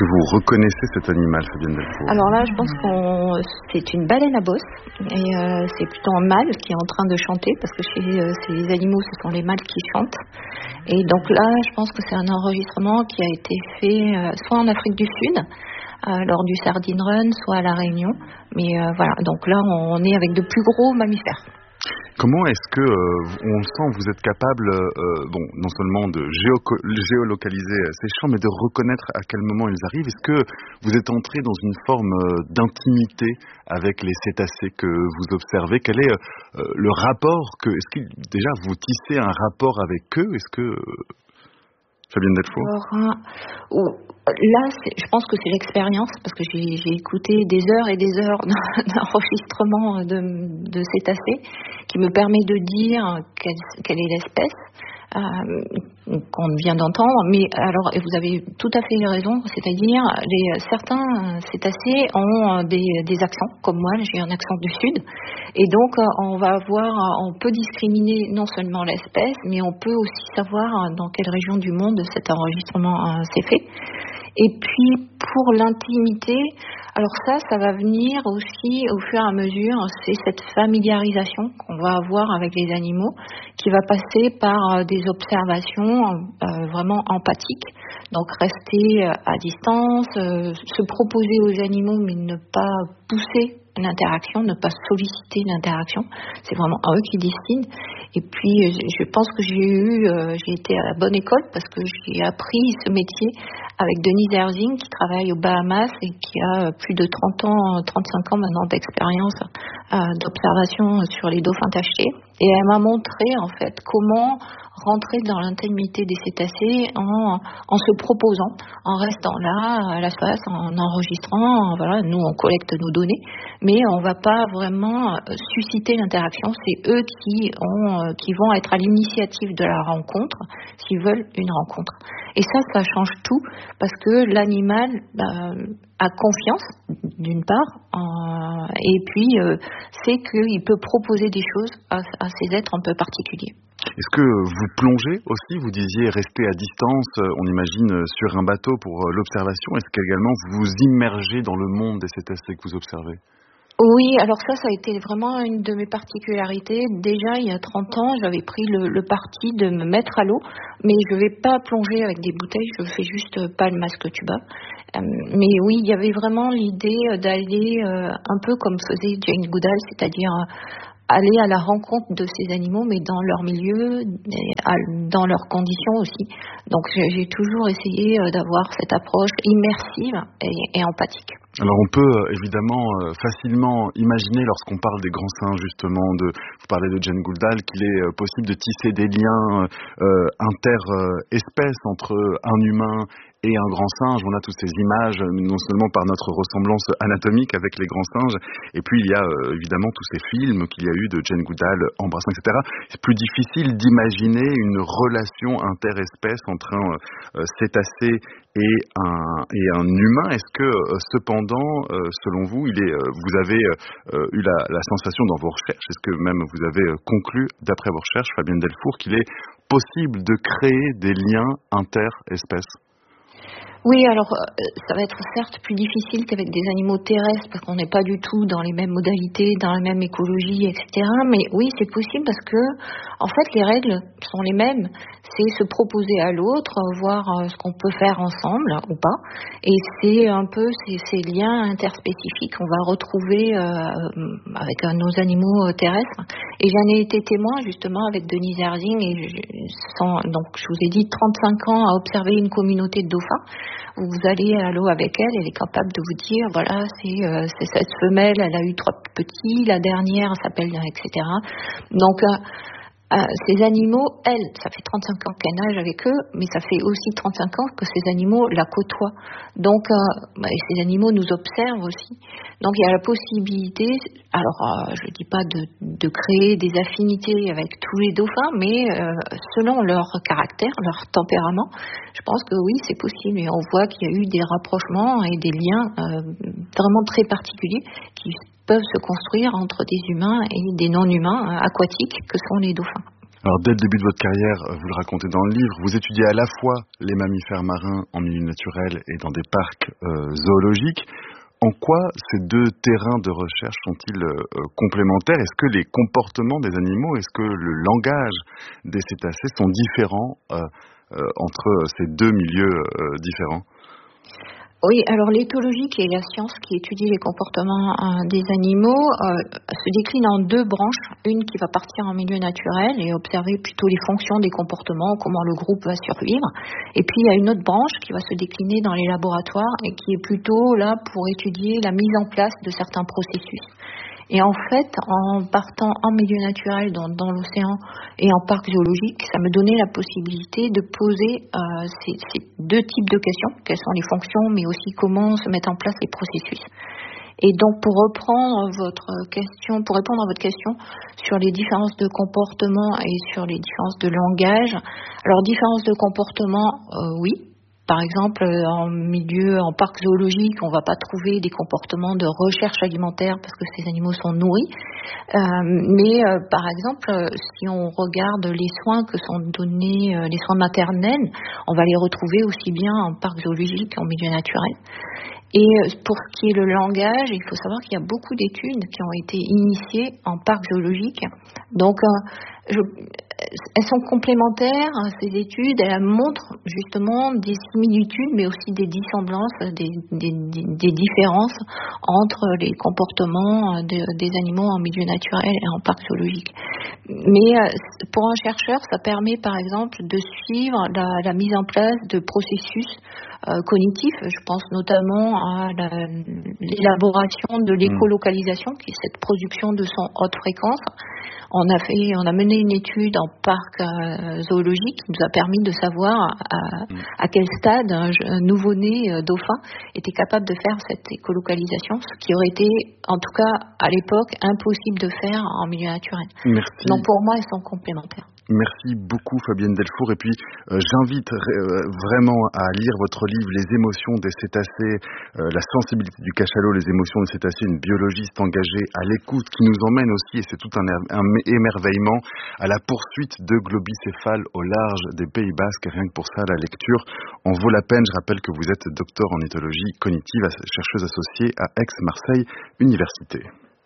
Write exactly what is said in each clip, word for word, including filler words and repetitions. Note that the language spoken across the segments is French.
que vous reconnaissez cet animal, Fabienne Delfour? Alors là, je pense qu'on c'est une baleine à bosse et euh, c'est plutôt un mâle qui est en train de chanter parce que chez euh, ces animaux, ce sont les mâles qui chantent. Et donc là, je pense que c'est un enregistrement qui a été fait euh, soit en Afrique du Sud, euh, lors du Sardine Run, soit à La Réunion. Mais euh, voilà, donc là, on est avec de plus gros mammifères. Comment est-ce que, euh, on sent que vous êtes capable, euh, bon, non seulement de géo- géolocaliser ces champs, mais de reconnaître à quel moment ils arrivent? Est-ce que vous êtes entré dans une forme euh, d'intimité avec les cétacés que vous observez? Quel est euh, le rapport que, est-ce que déjà vous tissez un rapport avec eux? Est-ce que Fabienne Delfour? Alors, euh, là, c'est, je pense que c'est l'expérience, parce que j'ai, j'ai écouté des heures et des heures d'enregistrement de, de cétacés, qui me permet de dire quelle, quelle est l'espèce euh, qu'on vient d'entendre. Mais alors, et vous avez tout à fait raison, c'est-à-dire les, certains cétacés ont des, des accents, comme moi, j'ai un accent du Sud, et donc on va avoir, on peut discriminer non seulement l'espèce, mais on peut aussi savoir dans quelle région du monde cet enregistrement euh, s'est fait. Et puis pour l'intimité, alors ça, ça va venir aussi au fur et à mesure, c'est cette familiarisation qu'on va avoir avec les animaux qui va passer par des observations euh, vraiment empathiques. Donc rester à distance, euh, se proposer aux animaux mais ne pas pousser l'interaction, ne pas solliciter l'interaction. C'est vraiment à eux qui décident. Et puis, je pense que j'ai eu, euh, j'ai été à la bonne école parce que j'ai appris ce métier avec Denise Erzing qui travaille aux Bahamas et qui a plus de trente ans, trente-cinq ans maintenant d'expérience euh, d'observation sur les dauphins tachetés. Et elle m'a montré en fait comment rentrer dans l'intimité des cétacés en, en se proposant, en restant là à la face, en enregistrant. Voilà, nous on collecte nos données, mais on ne va pas vraiment susciter l'interaction. C'est eux qui ont, qui vont être à l'initiative de la rencontre, s'ils veulent une rencontre. Et ça, ça change tout parce que l'animal euh, a confiance d'une part, euh, et puis euh, c'est qu'il peut proposer des choses à, à ces êtres un peu particuliers. Est-ce que vous plongez aussi? Vous disiez rester à distance, on imagine sur un bateau pour l'observation. Est-ce qu'également vous vous immergez dans le monde des cétacés que vous observez? Oui, alors ça, ça a été vraiment une de mes particularités. Déjà, il y a trente ans, j'avais pris le, le parti de me mettre à l'eau, mais je ne vais pas plonger avec des bouteilles, je fais juste pas le masque tuba. Euh, mais oui, il y avait vraiment l'idée d'aller euh, un peu comme faisait Jane Goodall, c'est-à-dire euh, aller à la rencontre de ces animaux, mais dans leur milieu, dans leurs conditions aussi. Donc j'ai, j'ai toujours essayé d'avoir cette approche immersive et, et empathique. Alors on peut évidemment facilement imaginer lorsqu'on parle des grands singes justement, de, vous parlez de Jane Goodall, qu'il est possible de tisser des liens euh, inter-espèces entre un humain et un grand singe. On a toutes ces images, non seulement par notre ressemblance anatomique avec les grands singes, et puis il y a euh, évidemment tous ces films qu'il y a eu de Jane Goodall embrassant, et cetera. C'est plus difficile d'imaginer une relation interespèce entre un euh, cétacé et un, et un humain. Est-ce que euh, cependant, euh, selon vous, il est, euh, vous avez euh, eu la, la sensation dans vos recherches, est-ce que même vous avez euh, conclu, d'après vos recherches, Fabienne Delfour, qu'il est possible de créer des liens interespèces? Oui, alors ça va être certes plus difficile qu'avec des animaux terrestres parce qu'on n'est pas du tout dans les mêmes modalités, dans la même écologie, et cetera. Mais oui, c'est possible parce que, en fait, les règles sont les mêmes. C'est se proposer à l'autre, voir ce qu'on peut faire ensemble ou pas. Et c'est un peu ces, ces liens interspécifiques qu'on va retrouver euh, avec nos animaux terrestres. Et j'en ai été témoin justement avec Denise Erzing. Et je, sans, donc, je vous ai dit trente-cinq ans à observer une communauté de dauphins. Vous allez à l'eau avec elle, elle est capable de vous dire, voilà, c'est, euh, c'est cette femelle, elle a eu trois petits, la dernière s'appelle, et cetera. Donc, euh, euh, ces animaux, elle, ça fait trente-cinq ans qu'elle nage avec eux, mais ça fait aussi trente-cinq ans que ces animaux la côtoient. Donc, euh, bah, ces animaux nous observent aussi. Donc, il y a la possibilité, alors, euh, je ne dis pas de, de créer des affinités avec tous les dauphins, mais euh, selon leur caractère, leur tempérament, je pense que oui, c'est possible. Et on voit qu'il y a eu des rapprochements et des liens euh, vraiment très particuliers qui peuvent se construire entre des humains et des non-humains aquatiques que sont les dauphins. Alors dès le début de votre carrière, vous le racontez dans le livre, vous étudiez à la fois les mammifères marins en milieu naturel et dans des parcs euh, zoologiques. En quoi ces deux terrains de recherche sont-ils euh, complémentaires? Est-ce que les comportements des animaux, est-ce que le langage des cétacés sont différents euh, euh, entre ces deux milieux euh, différents? Oui, alors l'éthologie, qui est la science qui étudie les comportements euh, des animaux, euh, se décline en deux branches. Une qui va partir en milieu naturel et observer plutôt les fonctions des comportements, comment le groupe va survivre. Et puis il y a une autre branche qui va se décliner dans les laboratoires et qui est plutôt là pour étudier la mise en place de certains processus. Et en fait, en partant en milieu naturel, dans, dans l'océan et en parc zoologique, ça me donnait la possibilité de poser euh, ces, ces deux types de questions. Quelles sont les fonctions, mais aussi comment se mettent en place les processus. Et donc, pour reprendre votre question, pour répondre à votre question sur les différences de comportement et sur les différences de langage, alors différences de comportement, euh, oui. Par exemple, en milieu, en parc zoologique, on ne va pas trouver des comportements de recherche alimentaire parce que ces animaux sont nourris. Euh, mais euh, par exemple, si on regarde les soins que sont donnés, euh, les soins maternels, on va les retrouver aussi bien en parc zoologique qu'en milieu naturel. Et pour ce qui est le langage, il faut savoir qu'il y a beaucoup d'études qui ont été initiées en parc zoologique. Donc, euh, je, elles sont complémentaires, ces études. Elles montrent justement des similitudes, mais aussi des dissemblances, des, des, des différences entre les comportements de, des animaux en milieu naturel et en parc zoologique. Mais pour un chercheur, ça permet par exemple de suivre la, la mise en place de processus euh, cognitifs. Je pense notamment à la, l'élaboration de l'écolocalisation, qui est cette production de son haute fréquence. On a fait, on a mené une étude en parc euh, zoologique qui nous a permis de savoir à, à quel stade un, un nouveau-né euh, dauphin était capable de faire cette écolocalisation, ce qui aurait été, en tout cas à l'époque, impossible de faire en milieu naturel. Merci. Donc pour moi, elles sont complémentaires. Merci beaucoup Fabienne Delfour, et puis euh, j'invite euh, vraiment à lire votre livre Les émotions des cétacés, euh, la sensibilité du cachalot, les émotions des cétacés, une biologiste engagée à l'écoute qui nous emmène aussi, et c'est tout un, un émerveillement, à la poursuite de globicéphales au large des Pays Basques. Rien que pour ça, la lecture en vaut la peine. Je rappelle que vous êtes docteur en éthologie cognitive, chercheuse associée à Aix-Marseille Université.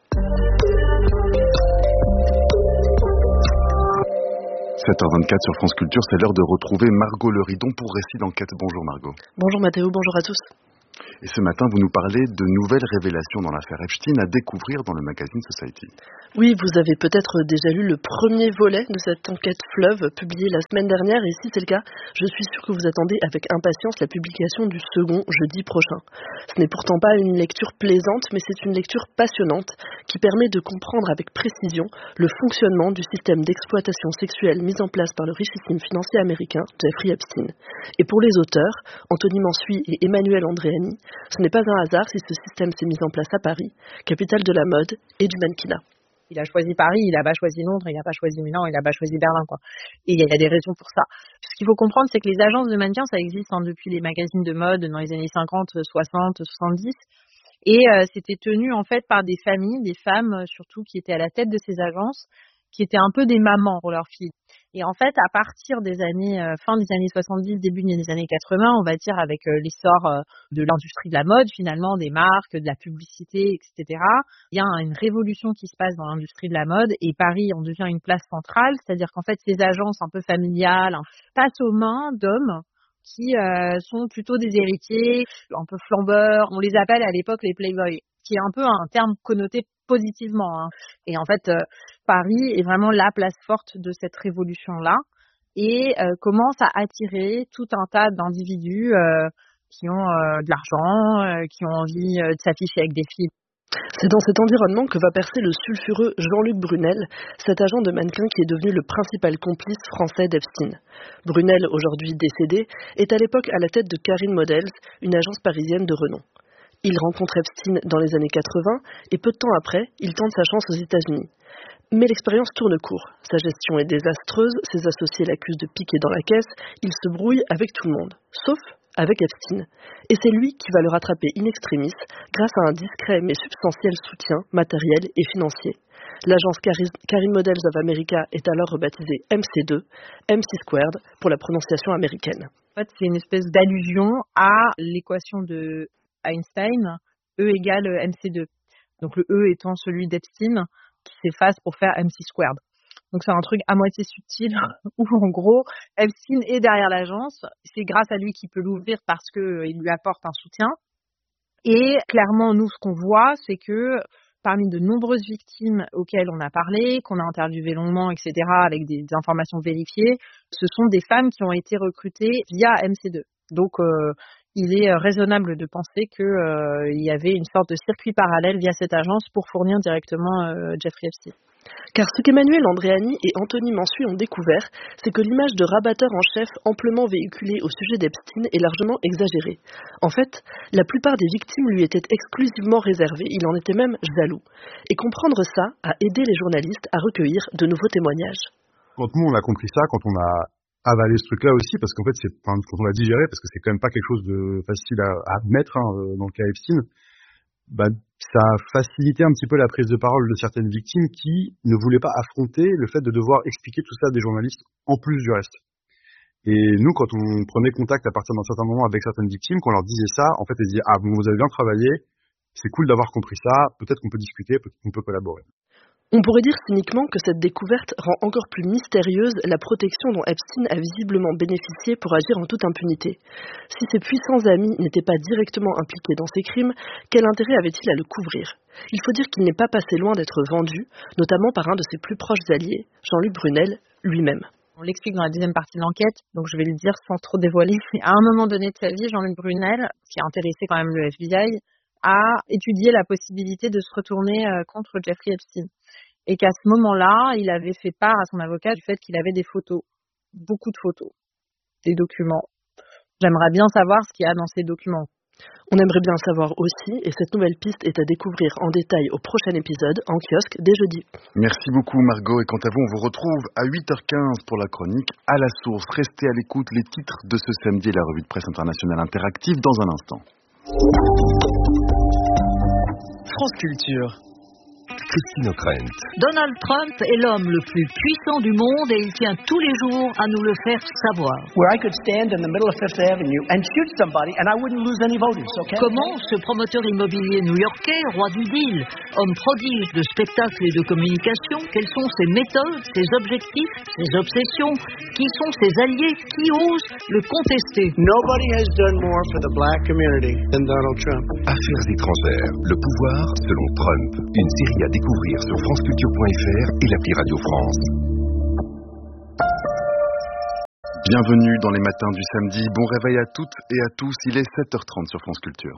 sept heures vingt-quatre sur France Culture, c'est l'heure de retrouver Margot Leridon pour Récit d'enquête. Bonjour Margot. Bonjour Mathéo, bonjour à tous. Et ce matin, vous nous parlez de nouvelles révélations dans l'affaire Epstein à découvrir dans le magazine Society. Oui, vous avez peut-être déjà lu le premier volet de cette enquête fleuve publié la semaine dernière, et si c'est le cas, je suis sûre que vous attendez avec impatience la publication du second jeudi prochain. Ce n'est pourtant pas une lecture plaisante, mais c'est une lecture passionnante qui permet de comprendre avec précision le fonctionnement du système d'exploitation sexuelle mis en place par le richissime financier américain Jeffrey Epstein. Et pour les auteurs, Anthony Mansuy et Emmanuel Andréani, ce n'est pas un hasard si ce système s'est mis en place à Paris, capitale de la mode et du mannequinat. Il a choisi Paris, il n'a pas choisi Londres, il n'a pas choisi Milan, il n'a pas choisi Berlin, quoi. Et il y a des raisons pour ça. Ce qu'il faut comprendre, c'est que les agences de mannequins, ça existe hein, depuis les magazines de mode dans les années cinquante, soixante, soixante-dix. Et euh, c'était tenu en fait par des familles, des femmes euh, surtout qui étaient à la tête de ces agences, qui étaient un peu des mamans pour leurs filles. Et en fait, à partir des années, euh, fin des années soixante-dix, début des années quatre-vingts, on va dire avec euh, l'essor euh, de l'industrie de la mode, finalement, des marques, de la publicité, et cetera, il y a une révolution qui se passe dans l'industrie de la mode et Paris en devient une place centrale, c'est-à-dire qu'en fait, ces agences un peu familiales hein, passent aux mains d'hommes qui euh, sont plutôt des héritiers, un peu flambeurs. On les appelle à l'époque les playboys, qui est un peu un terme connoté positivement. Hein. Et en fait, euh, Paris est vraiment la place forte de cette révolution-là et euh, commence à attirer tout un tas d'individus euh, qui ont euh, de l'argent, euh, qui ont envie euh, de s'afficher avec des filles. C'est dans cet environnement que va percer le sulfureux Jean-Luc Brunel, cet agent de mannequin qui est devenu le principal complice français d'Epstein. Brunel, aujourd'hui décédé, est à l'époque à la tête de Karine Models, une agence parisienne de renom. Il rencontre Epstein dans les années quatre-vingts et peu de temps après, il tente sa chance aux États-Unis. Mais l'expérience tourne court. Sa gestion est désastreuse, ses associés l'accusent de piquer dans la caisse, il se brouille avec tout le monde, sauf avec Epstein. Et c'est lui qui va le rattraper in extremis grâce à un discret mais substantiel soutien matériel et financier. L'agence Karim Models of America est alors rebaptisée M C deux, M C Squared pour la prononciation américaine. En fait, c'est une espèce d'allusion à l'équation de Einstein, E égale M C deux. Donc le E étant celui d'Epstein qui s'efface pour faire M C Squared. Donc c'est un truc à moitié subtil où en gros Epstein est derrière l'agence. C'est grâce à lui qu'il peut l'ouvrir parce qu'il lui apporte un soutien. Et clairement, nous, ce qu'on voit, c'est que parmi de nombreuses victimes auxquelles on a parlé, qu'on a interviewées longuement, et cetera, avec des, des informations vérifiées, ce sont des femmes qui ont été recrutées via M C deux. Donc, euh, il est raisonnable de penser qu'il euh, y avait une sorte de circuit parallèle via cette agence pour fournir directement euh, Jeffrey Epstein. Car ce qu'Emmanuel Andréani et Anthony Mansuy ont découvert, c'est que l'image de rabatteur en chef amplement véhiculée au sujet d'Epstein est largement exagérée. En fait, la plupart des victimes lui étaient exclusivement réservées, il en était même jaloux. Et comprendre ça a aidé les journalistes à recueillir de nouveaux témoignages. Quand nous on a compris ça, quand on a avalé ce truc-là aussi, parce qu'en fait, c'est, enfin, quand on l'a digéré, parce que c'est quand même pas quelque chose de facile à, à admettre hein, dans le cas Epstein, bah, ça a facilité un petit peu la prise de parole de certaines victimes qui ne voulaient pas affronter le fait de devoir expliquer tout ça à des journalistes en plus du reste. Et nous, quand on prenait contact à partir d'un certain moment avec certaines victimes, qu'on leur disait ça, en fait, elles disaient « Ah, bon, vous avez bien travaillé, c'est cool d'avoir compris ça, peut-être qu'on peut discuter, peut-être qu'on peut collaborer ». On pourrait dire cyniquement que cette découverte rend encore plus mystérieuse la protection dont Epstein a visiblement bénéficié pour agir en toute impunité. Si ses puissants amis n'étaient pas directement impliqués dans ces crimes, quel intérêt avait-il à le couvrir ? Il faut dire qu'il n'est pas passé loin d'être vendu, notamment par un de ses plus proches alliés, Jean-Luc Brunel, lui-même. On l'explique dans la deuxième partie de l'enquête, donc je vais le dire sans trop dévoiler. À un moment donné de sa vie, Jean-Luc Brunel, qui a intéressé quand même le F B I, a étudié la possibilité de se retourner contre Jeffrey Epstein. Et qu'à ce moment-là, il avait fait part à son avocat du fait qu'il avait des photos, beaucoup de photos, des documents. J'aimerais bien savoir ce qu'il y a dans ces documents. On aimerait bien savoir aussi, et cette nouvelle piste est à découvrir en détail au prochain épisode, en kiosque, dès jeudi. Merci beaucoup Margot, et quant à vous, on vous retrouve à huit heures quinze pour la chronique À la source. Restez à l'écoute, les titres de ce samedi et la revue de presse internationale interactive dans un instant. France Culture. Christine O'Krent. Donald Trump est l'homme le plus puissant du monde et il tient tous les jours à nous le faire savoir. Where I could stand in the middle of Fifth Avenue and shoot somebody and I wouldn't lose any voters, okay? Comment ce promoteur immobilier new-yorkais, roi du deal, homme prodige de spectacle et de communication, quelles sont ses méthodes, ses objectifs, ses obsessions, qui sont ses alliés, qui osent le contester? Nobody has done more for the black community than Donald Trump. Affaires étrangères, le pouvoir selon Trump, une série à découvrir sur franceculture point f r et l'appli Radio France. Bienvenue dans les matins du samedi. Bon réveil à toutes et à tous. Il est sept heures trente sur France Culture.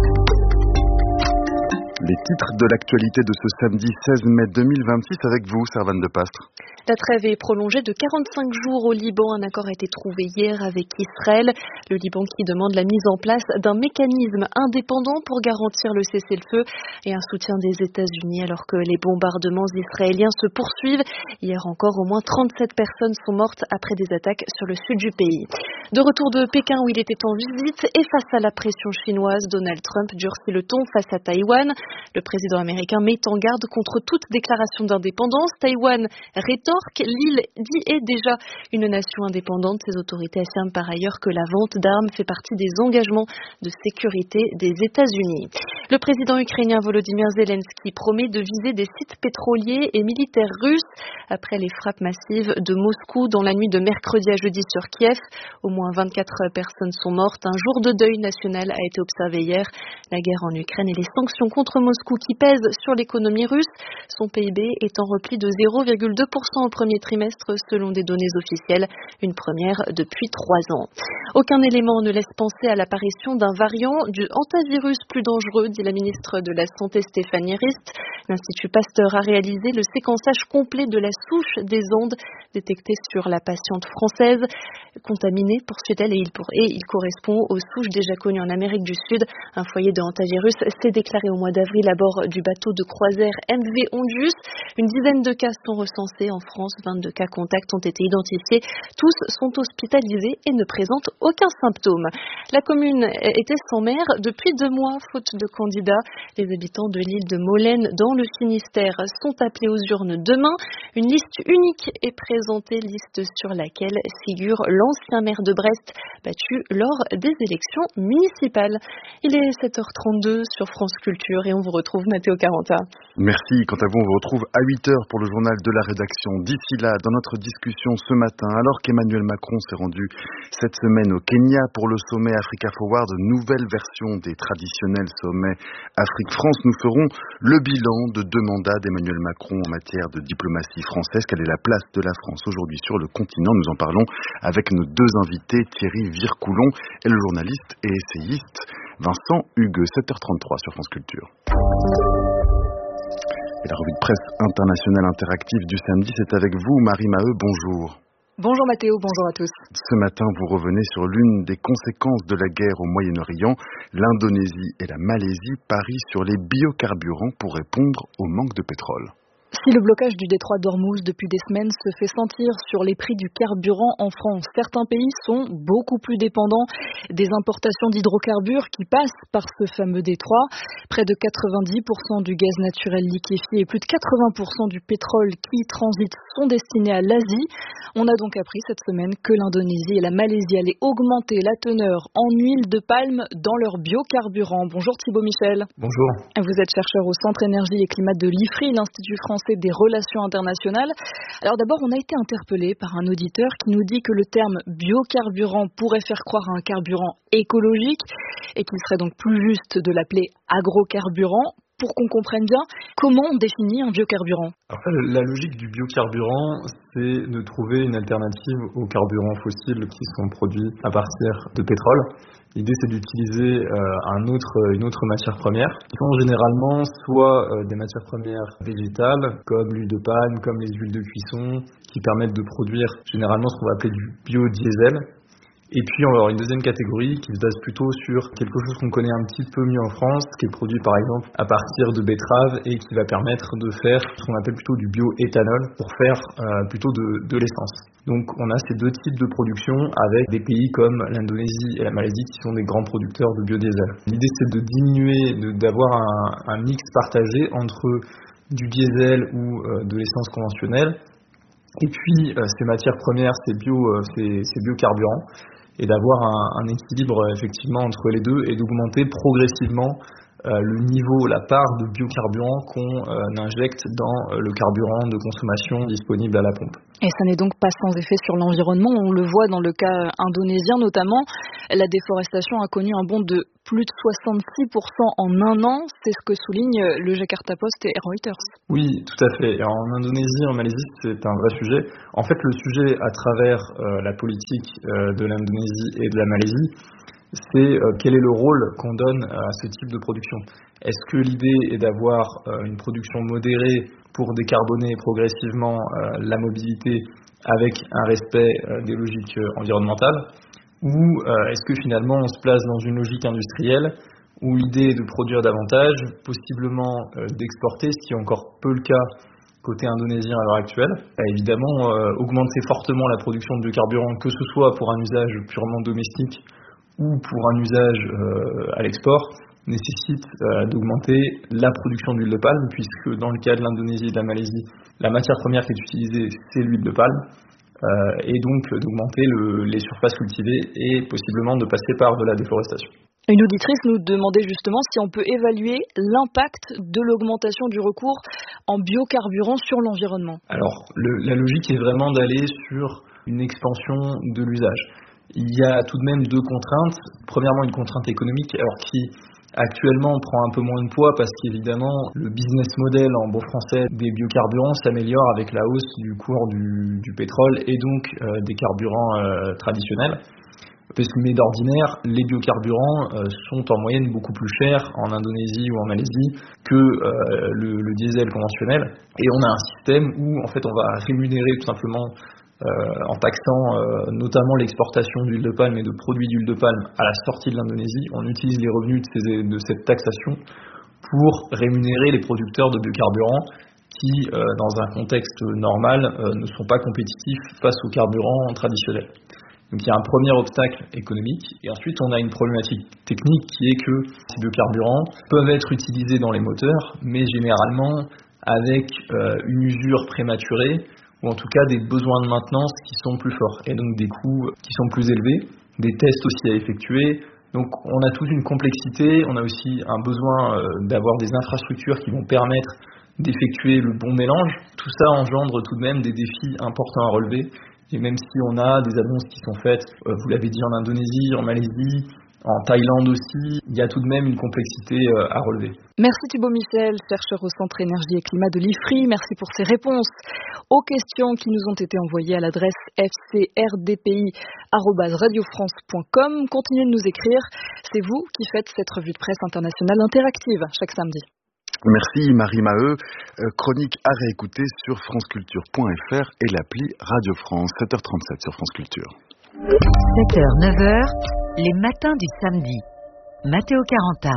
Les titres de l'actualité de ce samedi seize mai deux mille vingt-six avec vous, Servane de Pastre. La trêve est prolongée de quarante-cinq jours au Liban. Un accord a été trouvé hier avec Israël. Le Liban qui demande la mise en place d'un mécanisme indépendant pour garantir le cessez-le-feu et un soutien des États-Unis alors que les bombardements israéliens se poursuivent. Hier encore, au moins trente-sept personnes sont mortes après des attaques sur le sud du pays. De retour de Pékin où il était en visite et face à la pression chinoise, Donald Trump durcit le ton face à Taïwan. Le président américain met en garde contre toute déclaration d'indépendance. Taïwan rétorque. L'île dit est déjà une nation indépendante. Ses autorités affirment par ailleurs que la vente d'armes fait partie des engagements de sécurité des États-Unis. Le président ukrainien Volodymyr Zelensky promet de viser des sites pétroliers et militaires russes après les frappes massives de Moscou dans la nuit de mercredi à jeudi sur Kiev. Au moins vingt-quatre personnes sont mortes. Un jour de deuil national a été observé hier. La guerre en Ukraine et les sanctions contre Moscou qui pèsent sur l'économie russe, son P I B est en repli de zéro virgule deux pour cent au premier trimestre selon des données officielles, une première depuis trois ans. Aucun élément ne laisse penser à l'apparition d'un variant du hantavirus plus dangereux, dit la ministre de la Santé Stéphanie Rist. L'Institut Pasteur a réalisé le séquençage complet de la souche des ondes détectée sur la patiente française contaminée, poursuit-elle, et il, pour, et il correspond aux souches déjà connues en Amérique du Sud. Un foyer de hantavirus s'est déclaré au mois d'avril d'avril à bord du bateau de croisière M V Ondius. Une dizaine de cas sont recensés en France, vingt-deux cas contacts ont été identifiés. Tous sont hospitalisés et ne présentent aucun symptôme. La commune était sans maire depuis deux mois, faute de candidats. Les habitants de l'île de Molène, dans le Finistère, sont appelés aux urnes demain. Une liste unique est présentée, liste sur laquelle figure l'ancien maire de Brest, battu lors des élections municipales. Il est sept heures trente-deux sur France Culture et on vous retrouve Matteo Caranta. Merci. Quant à vous, on vous retrouve à huit heures pour le journal de la rédaction. D'ici là, dans notre discussion ce matin, alors qu'Emmanuel Macron s'est rendu cette semaine au Kenya pour le sommet Africa Forward, nouvelle version des traditionnels sommets Afrique-France, nous ferons le bilan de deux mandats d'Emmanuel Macron en matière de diplomatie française. Quelle est la place de la France aujourd'hui sur le continent? Nous en parlons avec nos deux invités, Thierry Vircoulon et le journaliste et essayiste Vincent Hugues. sept heures trente-trois sur France Culture. Et la revue de presse internationale interactive du samedi, c'est avec vous, Marie Maheu. Bonjour. Bonjour Mathéo, bonjour à tous. Ce matin, vous revenez sur l'une des conséquences de la guerre au Moyen-Orient. L'Indonésie et la Malaisie parient sur les biocarburants pour répondre au manque de pétrole. Si le blocage du détroit d'Ormuz depuis des semaines se fait sentir sur les prix du carburant en France, certains pays sont beaucoup plus dépendants des importations d'hydrocarbures qui passent par ce fameux détroit. Près de quatre-vingt-dix pour cent du gaz naturel liquéfié et plus de quatre-vingts pour cent du pétrole qui transite sont destinés à l'Asie. On a donc appris cette semaine que l'Indonésie et la Malaisie allaient augmenter la teneur en huile de palme dans leurs biocarburants. Bonjour Thibaut Michel. Bonjour. Vous êtes chercheur au Centre Énergie et Climat de l'I F R I, l'Institut français des relations internationales. Alors d'abord, on a été interpellé par un auditeur qui nous dit que le terme biocarburant pourrait faire croire à un carburant écologique et qu'il serait donc plus juste de l'appeler agrocarburant. Pour qu'on comprenne bien, comment on définit un biocarburant? Alors, la logique du biocarburant, c'est de trouver une alternative aux carburants fossiles qui sont produits à partir de pétrole. L'idée, c'est d'utiliser euh, un autre, une autre matière première, qui sont généralement soit euh, des matières premières végétales, comme l'huile de palme, comme les huiles de cuisson, qui permettent de produire généralement ce qu'on va appeler du biodiesel. Et puis on va avoir une deuxième catégorie qui se base plutôt sur quelque chose qu'on connaît un petit peu mieux en France, qui est produit par exemple à partir de betteraves et qui va permettre de faire ce qu'on appelle plutôt du bioéthanol pour faire euh, plutôt de, de l'essence. Donc on a ces deux types de production avec des pays comme l'Indonésie et la Malaisie qui sont des grands producteurs de biodiesel. L'idée c'est de diminuer, de, d'avoir un, un mix partagé entre du diesel ou euh, de l'essence conventionnelle et puis euh, ces matières premières, ces, bio, euh, ces, ces biocarburants, et d'avoir un, un équilibre effectivement entre les deux et d'augmenter progressivement euh, le niveau, la part de biocarburant qu'on euh, injecte dans euh, le carburant de consommation disponible à la pompe. Et ça n'est donc pas sans effet sur l'environnement. On le voit dans le cas indonésien notamment. La déforestation a connu un bond de plus de soixante-six pour cent en un an. C'est ce que soulignent le Jakarta Post et Reuters. Oui, tout à fait. Et en Indonésie, en Malaisie, c'est un vrai sujet. En fait, le sujet à travers euh, la politique euh, de l'Indonésie et de la Malaisie, c'est euh, quel est le rôle qu'on donne à ce type de production. Est-ce que l'idée est d'avoir euh, une production modérée pour décarboner progressivement euh, la mobilité avec un respect euh, des logiques euh, environnementales, ou euh, est-ce que finalement on se place dans une logique industrielle où l'idée est de produire davantage, possiblement euh, d'exporter, ce qui est encore peu le cas côté indonésien à l'heure actuelle. A évidemment, euh, augmenter fortement la production de biocarburants, que ce soit pour un usage purement domestique ou pour un usage euh, à l'export, nécessite euh, d'augmenter la production d'huile de palme, puisque dans le cas de l'Indonésie et de la Malaisie, la matière première qui est utilisée, c'est l'huile de palme, euh, et donc d'augmenter le, les surfaces cultivées et possiblement de passer par de la déforestation. Une auditrice nous demandait justement si on peut évaluer l'impact de l'augmentation du recours en biocarburant sur l'environnement. Alors, le, la logique est vraiment d'aller sur une expansion de l'usage. Il y a tout de même deux contraintes. Premièrement, une contrainte économique, alors qui actuellement prend un peu moins de poids parce qu'évidemment, le business model en bon français des biocarburants s'améliore avec la hausse du cours du, du pétrole et donc euh, des carburants euh, traditionnels. Parce que, mais d'ordinaire, les biocarburants euh, sont en moyenne beaucoup plus chers en Indonésie ou en Malaisie que euh, le, le diesel conventionnel. Et on a un système où en fait on va rémunérer tout simplement euh, en taxant euh, notamment l'exportation d'huile de palme et de produits d'huile de palme à la sortie de l'Indonésie. On utilise les revenus de, ces, de cette taxation pour rémunérer les producteurs de biocarburants qui, euh, dans un contexte normal, euh, ne sont pas compétitifs face aux carburants traditionnels. Donc il y a un premier obstacle économique, et ensuite on a une problématique technique qui est que ces biocarburants peuvent être utilisés dans les moteurs, mais généralement avec euh, une usure prématurée, ou en tout cas des besoins de maintenance qui sont plus forts, et donc des coûts qui sont plus élevés, des tests aussi à effectuer. Donc on a toute une complexité, on a aussi un besoin euh, d'avoir des infrastructures qui vont permettre d'effectuer le bon mélange. Tout ça engendre tout de même des défis importants à relever. Et même si on a des annonces qui sont faites, euh, vous l'avez dit, en Indonésie, en Malaisie, en Thaïlande aussi, il y a tout de même une complexité euh, à relever. Merci Thibaut Michel, chercheur au Centre Énergie et Climat de l'I F R I. Merci pour ces réponses aux questions qui nous ont été envoyées à l'adresse f c r d p i arobase radio france point com. Continuez de nous écrire. C'est vous qui faites cette revue de presse internationale interactive chaque samedi. Merci Marie Maheu. Euh, chronique à réécouter sur franceculture point f r et l'appli Radio France. sept heures trente-sept sur France Culture. sept heures neuf heures, les matins du samedi. Matteo Caranta.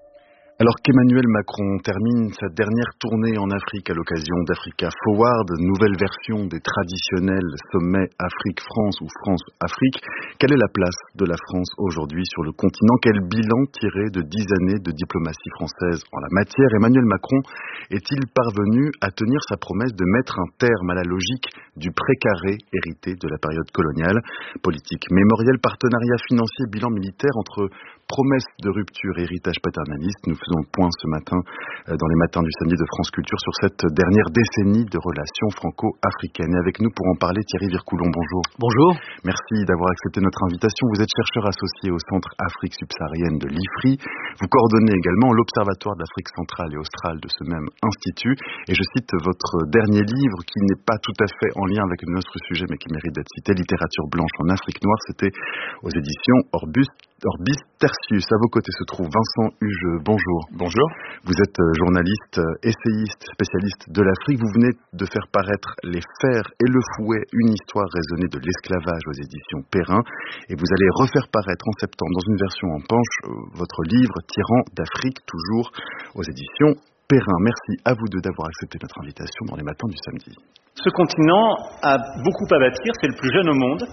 Alors qu'Emmanuel Macron termine sa dernière tournée en Afrique à l'occasion d'Africa Forward, nouvelle version des traditionnels sommets Afrique-France ou France-Afrique, quelle est la place de la France aujourd'hui sur le continent? Quel bilan tiré de dix années de diplomatie française en la matière? Emmanuel Macron est-il parvenu à tenir sa promesse de mettre un terme à la logique du précaré hérité de la période coloniale? Politique mémorielle, partenariat financier, bilan militaire, entre promesses de rupture et héritage paternaliste, nous faisons le point ce matin dans les matins du samedi de France Culture sur cette dernière décennie de relations franco-africaines. Et avec nous pour en parler, Thierry Vircoulon, bonjour. Bonjour. Merci d'avoir accepté notre invitation. Vous êtes chercheur associé au Centre Afrique subsaharienne de l'I F R I. Vous coordonnez également l'Observatoire de l'Afrique centrale et australe de ce même institut. Et je cite votre dernier livre qui n'est pas tout à fait en lien avec notre sujet mais qui mérite d'être cité, Littérature blanche en Afrique noire. C'était aux éditions Orbus Orbis Tertius. À vos côtés se trouve Vincent Hugeux. Bonjour. Bonjour. Vous êtes journaliste, essayiste, spécialiste de l'Afrique. Vous venez de faire paraître Les Fers et le Fouet, une histoire raisonnée de l'esclavage aux éditions Perrin. Et vous allez refaire paraître en septembre, dans une version en panche, votre livre Tyran d'Afrique, toujours aux éditions Perrin. Merci à vous deux d'avoir accepté notre invitation dans les matins du samedi. Ce continent a beaucoup à bâtir, c'est le plus jeune au monde.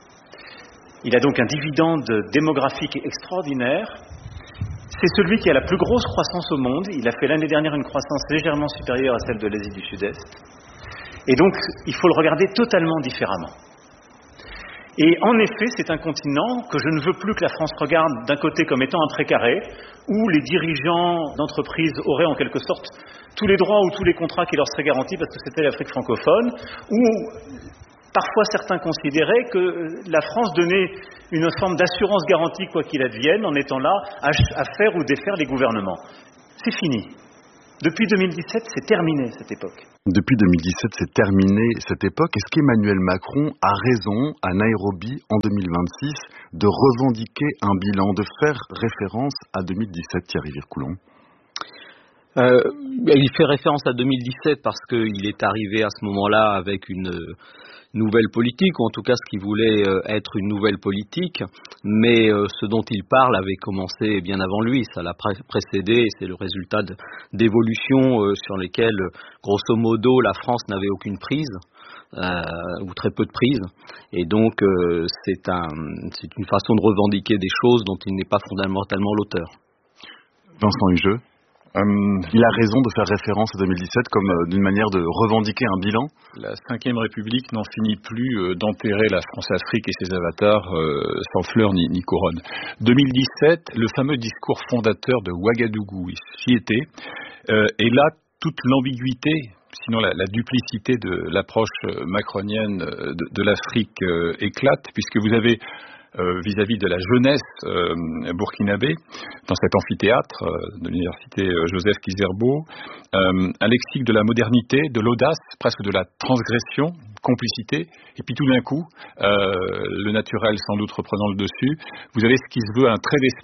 Il a donc un dividende démographique extraordinaire. C'est celui qui a la plus grosse croissance au monde. Il a fait l'année dernière une croissance légèrement supérieure à celle de l'Asie du Sud-Est. Et donc, il faut le regarder totalement différemment. Et en effet, c'est un continent que je ne veux plus que la France regarde d'un côté comme étant un précaré, où les dirigeants d'entreprises auraient en quelque sorte tous les droits ou tous les contrats qui leur seraient garantis parce que c'était l'Afrique francophone, où parfois certains considéraient que la France donnait une forme d'assurance garantie quoi qu'il advienne en étant là à, à faire ou défaire les gouvernements. C'est fini. Depuis deux mille dix-sept, c'est terminé cette époque. Depuis deux mille dix-sept, c'est terminé cette époque. Est-ce qu'Emmanuel Macron a raison à Nairobi en deux mille vingt-six de revendiquer un bilan, de faire référence à deux mille dix-sept, Thierry Vircoulon? Euh, il fait référence à deux mille dix-sept parce qu'il est arrivé à ce moment-là avec une nouvelle politique, ou en tout cas ce qu'il voulait être une nouvelle politique, mais ce dont il parle avait commencé bien avant lui, ça l'a précédé, et c'est le résultat d'évolutions sur lesquelles, grosso modo, la France n'avait aucune prise, euh, ou très peu de prise, et donc euh, c'est, un, c'est une façon de revendiquer des choses dont il n'est pas fondamentalement l'auteur. Vincent Hugeux. Euh, il a raison de faire référence à deux mille dix-sept comme euh, d'une manière de revendiquer un bilan. La cinquième République n'en finit plus euh, d'enterrer la France-Afrique et ses avatars euh, sans fleurs ni, ni couronne. deux mille dix-sept, le fameux discours fondateur de Ouagadougou, j'y étais, euh, et là toute l'ambiguïté, sinon la, la duplicité de l'approche macronienne de, de l'Afrique euh, éclate, puisque vous avez Euh, vis-à-vis de la jeunesse euh, burkinabé, dans cet amphithéâtre euh, de l'université euh, Joseph Kizerbo, euh, un lexique de la modernité, de l'audace, presque de la transgression, complicité, et puis tout d'un coup, euh, le naturel sans doute reprenant le dessus, vous avez ce qui se veut un trait d'esprit,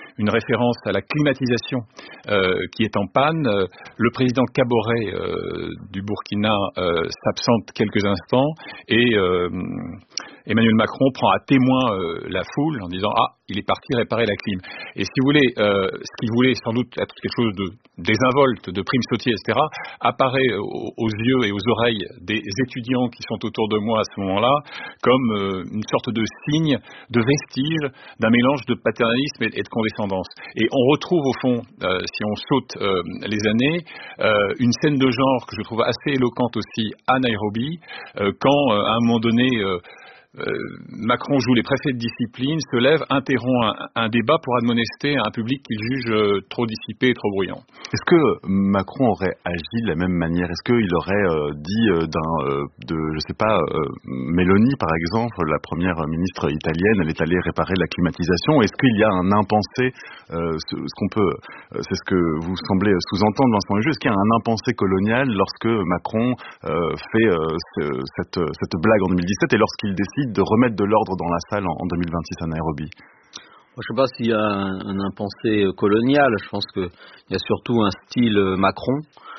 une référence à la climatisation euh, qui est en panne. Euh, le président Kaboré euh, du Burkina euh, s'absente quelques instants et euh, Emmanuel Macron prend à témoin euh, la foule en disant « Ah, il est parti réparer la clim ». Et si vous voulez, euh, ce qu'il voulait sans doute être quelque chose de désinvolte, de prime sautier, et cetera, apparaît aux, aux yeux et aux oreilles des étudiants qui sont autour de moi à ce moment-là comme euh, une sorte de signe, de vestige d'un mélange de paternalisme et, et de condescendance. Et on retrouve au fond, euh, si on saute euh, les années, euh, une scène de genre que je trouve assez éloquente aussi à Nairobi, euh, quand euh, à un moment donné... Euh, Euh, Macron joue les préfets de discipline, se lève, interrompt un, un débat pour admonester un public qu'il juge euh, trop dissipé et trop bruyant. Est-ce que Macron aurait agi de la même manière? Est-ce qu'il aurait euh, dit euh, d'un, euh, de, je sais pas, euh, Meloni par exemple, la première ministre italienne, elle est allée réparer la climatisation. Est-ce qu'il y a un impensé, euh, ce, ce qu'on peut, euh, c'est ce que vous semblez sous-entendre, Vincent Léger, est-ce qu'il y a un impensé colonial lorsque Macron euh, fait euh, ce, cette, cette blague en deux mille dix-sept et lorsqu'il décide de remettre de l'ordre dans la salle en deux mille vingt-six à Nairobi? Je ne sais pas s'il y a un, un impensé colonial. Je pense qu'il y a surtout un style Macron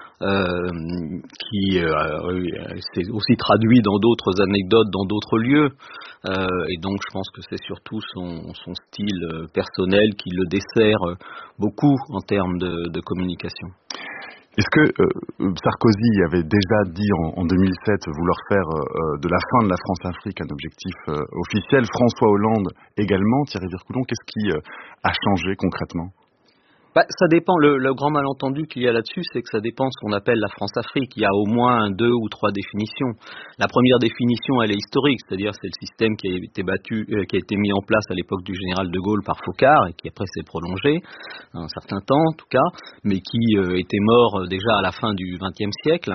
euh, qui euh, s'est aussi traduit dans d'autres anecdotes, dans d'autres lieux. Euh, et donc je pense que c'est surtout son, son style personnel qui le dessert beaucoup en termes de, de communication. Est-ce que euh, Sarkozy avait déjà dit en, en deux mille sept vouloir faire euh, de la fin de la France-Afrique un objectif euh, officiel? François Hollande également. Thierry Vircoulon, qu'est-ce qui euh, a changé concrètement? Bah, ça dépend. Le, le grand malentendu qu'il y a là-dessus, c'est que ça dépend de ce qu'on appelle la France-Afrique. Il y a au moins deux ou trois définitions. La première définition, elle est historique, c'est-à-dire c'est le système qui a été battu, euh, qui a été mis en place à l'époque du général de Gaulle par Focard et qui après s'est prolongé un certain temps en tout cas, mais qui euh, était mort déjà à la fin du vingtième siècle.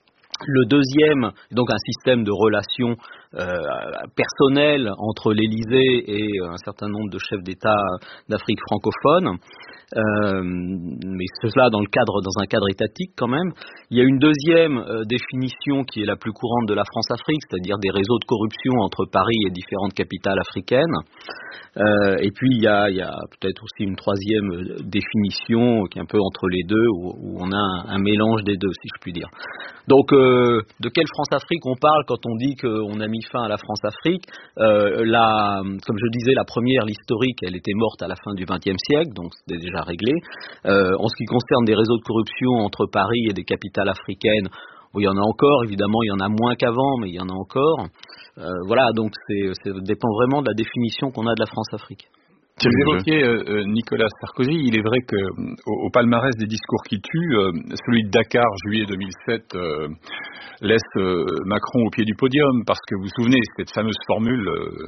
Le deuxième, donc un système de relations euh, personnelles entre l'Élysée et un certain nombre de chefs d'État d'Afrique francophone, euh, mais cela dans le cadre, dans un cadre étatique quand même. Il y a une deuxième euh, définition qui est la plus courante de la France-Afrique, c'est-à-dire des réseaux de corruption entre Paris et différentes capitales africaines. Euh, et puis il y a, il y a peut-être aussi une troisième définition qui est un peu entre les deux, où, où on a un, un mélange des deux, si je puis dire. Donc euh, de quelle France-Afrique on parle quand on dit qu'on a mis fin à la France-Afrique? euh, la, Comme je disais, la première, l'historique, elle était morte à la fin du vingtième siècle, donc c'était déjà réglé. Euh, en ce qui concerne des réseaux de corruption entre Paris et des capitales africaines, bon, il y en a encore, évidemment, il y en a moins qu'avant, mais il y en a encore. Euh, voilà, donc c'est, ça dépend vraiment de la définition qu'on a de la France-Afrique. Vous évoquiez euh, Nicolas Sarkozy. Il est vrai que au, au palmarès des discours qui tuent, euh, celui de Dakar, juillet deux mille sept, euh, laisse euh, Macron au pied du podium, parce que vous vous souvenez, cette fameuse formule euh,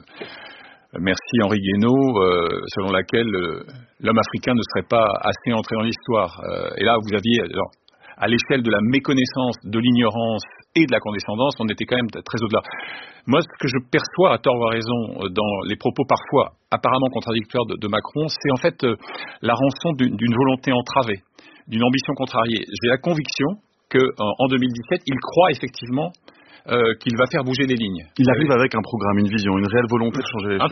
merci Henri Guénaud, euh, selon laquelle euh, l'homme africain ne serait pas assez entré dans l'histoire. Euh, et là, vous aviez, alors, à l'échelle de la méconnaissance, de l'ignorance et de la condescendance, on était quand même très au-delà. Moi, ce que je perçois, à tort ou à raison, dans les propos parfois apparemment contradictoires de, de Macron, c'est en fait euh, la rançon d'une, d'une volonté entravée, d'une ambition contrariée. J'ai la conviction qu'en deux mille dix-sept, il croit effectivement euh, qu'il va faire bouger les lignes. Il arrive avec un programme, une vision, une réelle volonté de changer les choses.